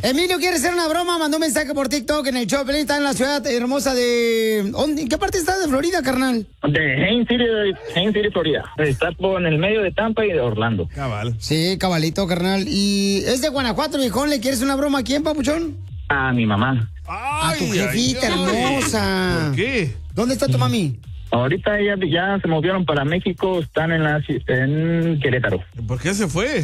Emilio quiere hacer una broma, mandó un mensaje por TikTok en el show. Pelín está en la ciudad hermosa de... ¿En qué parte estás de Florida, carnal? De Haines City, Florida. Está en el medio de Tampa y de Orlando. Cabal. Sí, cabalito, carnal. Y es de Guanajuato, viejón. ¿Le quieres una broma a quién, papuchón? A mi mamá. A tu jefita hermosa. ¿Por qué? ¿Dónde está tu mami? Ahorita ya se movieron para México, están en Querétaro. ¿Por qué se fue?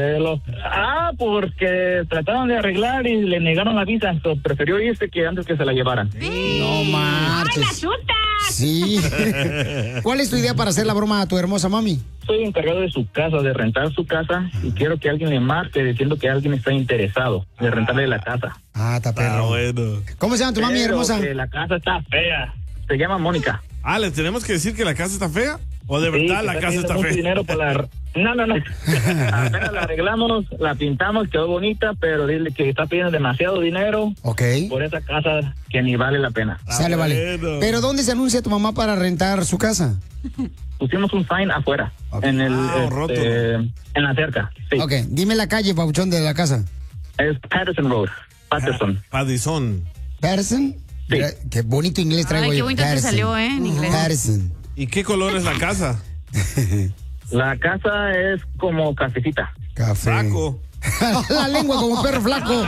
Porque trataron de arreglar y le negaron la visa. Prefirió irse que antes que se la llevaran. No marches. ¡Ay, la chuta! Sí. ¿Cuál es tu idea para hacer la broma a tu hermosa mami? Soy encargado de su casa, de rentar su casa, y quiero que alguien le marque diciendo que alguien está interesado de rentarle la casa. Está perro. Bueno. ¿Cómo se llama tu mami hermosa? Que la casa está fea. Se llama Mónica. ¿Les tenemos que decir que la casa está fea? ¿O de verdad la casa está mucho fea? Dinero para No. Apenas la arreglamos, la pintamos, quedó bonita, pero dile que está pidiendo demasiado dinero. Ok. Por esa casa que ni vale la pena. Sale, vale. ¿Pero dónde se anuncia tu mamá para rentar su casa? Pusimos un sign afuera, en la cerca. Sí. Ok, dime la calle, papuchón, de la casa. Es Patterson Road. Patterson. ¿Patterson? Sí. Qué bonito inglés traigo yo. Ay, qué bonito te salió, en inglés. Patterson. ¿Y qué color es la casa? La casa es como cafecita. Café. Flaco. La lengua como perro flaco.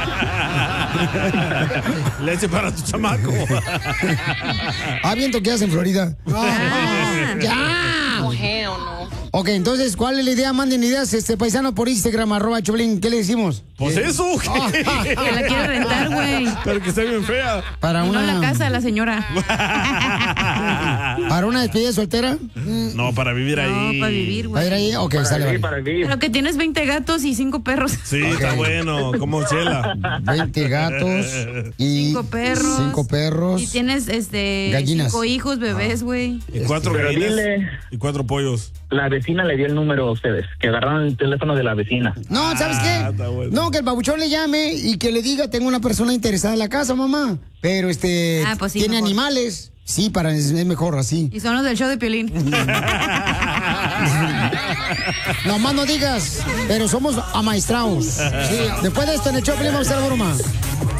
Leche para tu chamaco. Viento que hace en Florida. ¡Ya! Mujer o no. Ok, entonces, ¿cuál es la idea? Manden ideas, paisano por Instagram, @Choplin. ¿Qué le decimos? Pues eso. Que la quiere rentar, güey. Pero que está bien fea. Para No la casa de la señora. ¿Para una despedida soltera? No, para vivir ahí. No, para vivir, güey. ¿Para ir ahí? Ok, sale, vale. Para vivir. Pero que tienes 20 gatos y 5 perros. Sí, está bueno, como Chela. 20 gatos y 5 perros. 5 perros. Y tienes gallinas. 5 hijos, bebés, güey. Y 4 Pero gallinas dile- y 4 pollos. La vecina le dio el número a ustedes, que agarraron el teléfono de la vecina. No, ¿sabes qué? Está bueno. No, que el babuchón le llame y que le diga, tengo una persona interesada en la casa, mamá. Pero pues sí, tiene mejor. animales. Sí, es mejor así. Y son los del show de Piolín. Nomás no digas, pero somos amaestrados. Sí, después de esto en el show, vamos a hacer la broma.